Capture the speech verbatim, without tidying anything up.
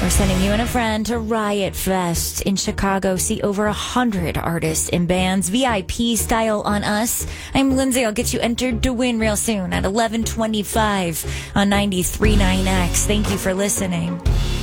We're sending you and a friend to Riot Fest in Chicago. See over a hundred artists and bands, V I P style on us. I'm Lindsay. I'll get you entered to win real soon at eleven twenty-five on ninety-three point nine X. Thank you for listening.